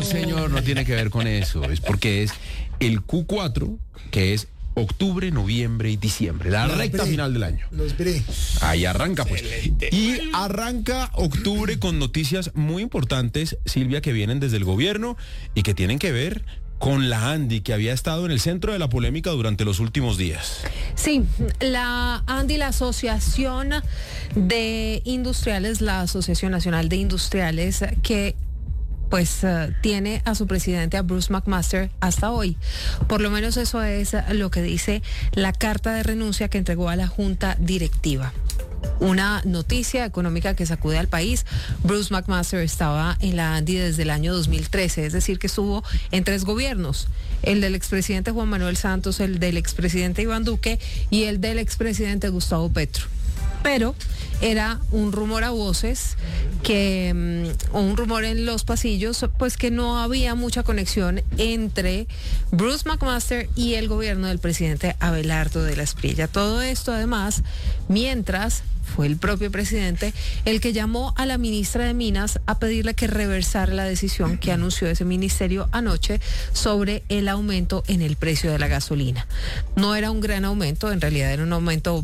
señor, no tiene que ver con eso. Es porque es el Q4, que es octubre, noviembre y diciembre, la recta final del año. Los veré. Ahí arranca, pues. Y arranca octubre con noticias muy importantes, Silvia, que vienen desde el gobierno y que tienen que ver con la ANDI, que había estado en el centro de la polémica durante los últimos días. Sí, la ANDI, la Asociación de Industriales, la Asociación Nacional de Industriales, que pues tiene a su presidente, a Bruce McMaster, hasta hoy. Por lo menos eso es lo que dice la carta de renuncia que entregó a la Junta Directiva. Una noticia económica que sacude al país. Bruce McMaster estaba en la ANDI desde el año 2013, es decir, que estuvo en 3 gobiernos, el del expresidente Juan Manuel Santos, el del expresidente Iván Duque y el del expresidente Gustavo Petro. Pero era un rumor a voces, o un rumor en los pasillos, pues que no había mucha conexión entre Bruce McMaster y el gobierno del presidente Abelardo de la Espriella. Todo esto, además, mientras fue el propio presidente el que llamó a la ministra de Minas a pedirle que reversara la decisión que anunció ese ministerio anoche sobre el aumento en el precio de la gasolina. No era un gran aumento, en realidad era un aumento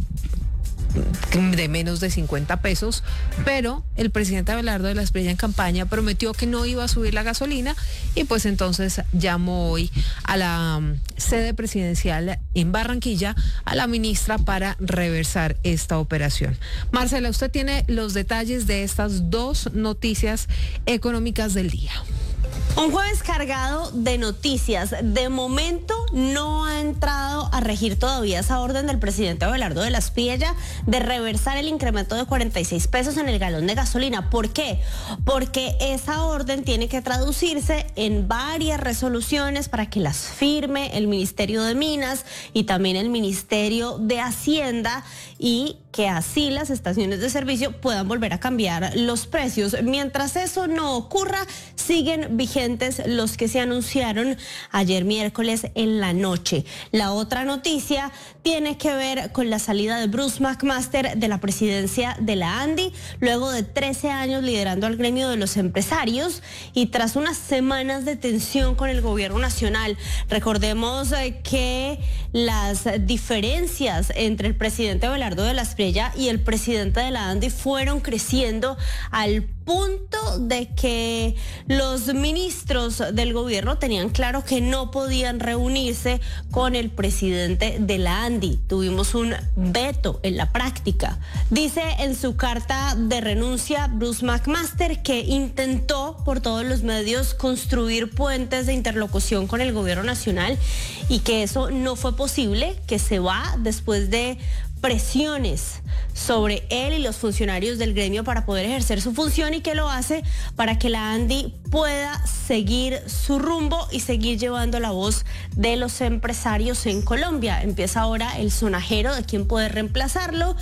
de menos de 50 pesos, pero el presidente Abelardo de la Espriella en campaña prometió que no iba a subir la gasolina y pues entonces llamó hoy a la sede presidencial en Barranquilla a la ministra para reversar esta operación. Marcela, usted tiene los detalles de estas 2 noticias económicas del día. Un jueves cargado de noticias. De momento no ha entrado a regir todavía esa orden del presidente Abelardo de la Espriella de reversar el incremento de 46 pesos en el galón de gasolina. ¿Por qué? Porque esa orden tiene que traducirse en varias resoluciones para que las firme el Ministerio de Minas y también el Ministerio de Hacienda, y que así las estaciones de servicio puedan volver a cambiar los precios. Mientras eso no ocurra, siguen vigentes los que se anunciaron ayer miércoles en la noche. La otra noticia tiene que ver con la salida de Bruce McMaster de la presidencia de la ANDI, luego de 13 años liderando al gremio de los empresarios y tras unas semanas de tensión con el gobierno nacional. Recordemos que las diferencias entre el presidente Abelardo de la Espriella y el presidente de la ANDI fueron creciendo al punto de que los ministros del gobierno tenían claro que no podían reunirse con el presidente de la ANDI. Tuvimos un veto en la práctica. Dice en su carta de renuncia Bruce McMaster que intentó por todos los medios construir puentes de interlocución con el gobierno nacional y que eso no fue posible, que se va después de presiones sobre él y los funcionarios del gremio para poder ejercer su función, y que lo hace para que la ANDI pueda seguir su rumbo y seguir llevando la voz de los empresarios en Colombia. Empieza ahora el sonajero de quién puede reemplazarlo.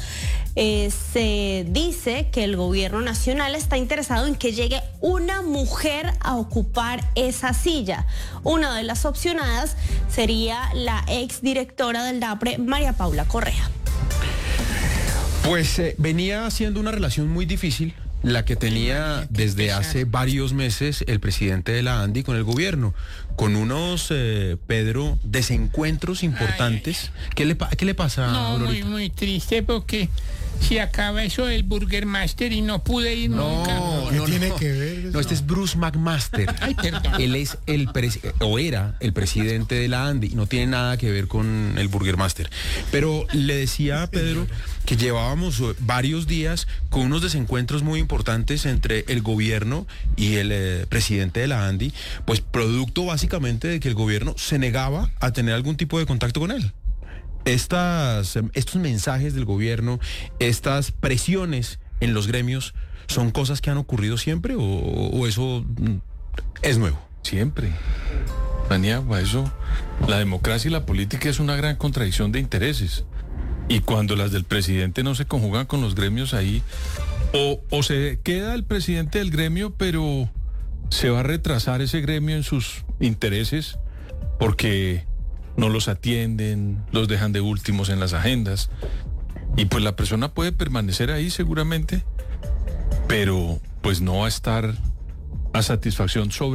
Se dice que el gobierno nacional está interesado en que llegue una mujer a ocupar esa silla. Una de las opcionadas sería la exdirectora del DAPRE, María Paula Correa. Pues venía siendo una relación muy difícil la que tenía desde hace varios meses el presidente de la ANDI con el gobierno, con unos, Pedro, desencuentros importantes. ¿Qué le pasa, No, Aurorita? muy triste porque se acaba eso del Burger Master y no pude ir nunca. ¿Qué tiene que ver eso? No, este es Bruce McMaster. Ay, perdón. Él es era el presidente de la ANDI, no tiene nada que ver con el Burger Master. Pero le decía a Pedro que llevábamos varios días con unos desencuentros muy importantes entre el gobierno y el presidente de la ANDI, pues producto básicamente de que el gobierno se negaba a tener algún tipo de contacto con él. Estos mensajes del gobierno, estas presiones en los gremios, ¿son cosas que han ocurrido siempre o eso es nuevo? Siempre. Paniagua, eso, la democracia y la política es una gran contradicción de intereses. Y cuando las del presidente no se conjugan con los gremios ahí, o se queda el presidente del gremio, pero se va a retrasar ese gremio en sus intereses porque no los atienden, los dejan de últimos en las agendas. Y pues la persona puede permanecer ahí seguramente, pero pues no va a estar a satisfacción sobre